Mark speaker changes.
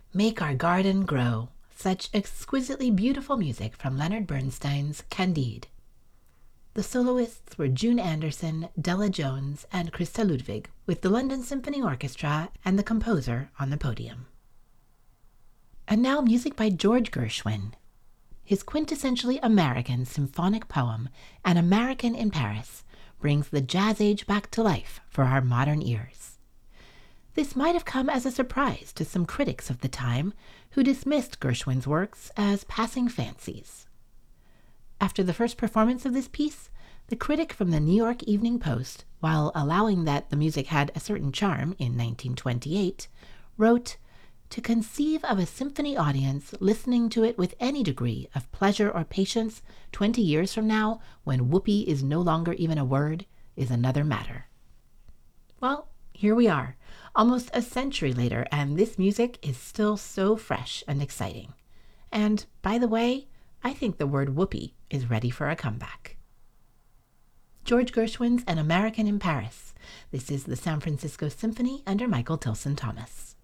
Speaker 1: Make Our Garden Grow. Such exquisitely beautiful music from Leonard Bernstein's Candide. The soloists were June Anderson, Della Jones, and Christa Ludwig, with the London Symphony Orchestra and the composer on the podium. And now music by George Gershwin. His quintessentially American symphonic poem, An American in Paris, brings the jazz age back to life for our modern ears. This might have come as a surprise to some critics of the time who dismissed Gershwin's works as passing fancies. After the first performance of this piece, the critic from the New York Evening Post, while allowing that the music had a certain charm in 1928, wrote, "To conceive of a symphony audience listening to it with any degree of pleasure or patience 20 years from now, when whoopee is no longer even a word, is another matter." Well, here we are, almost a century later, and this music is still so fresh and exciting. And, by the way, I think the word whoopee is ready for a comeback. George Gershwin's An American in Paris. This is the San Francisco Symphony under Michael Tilson Thomas.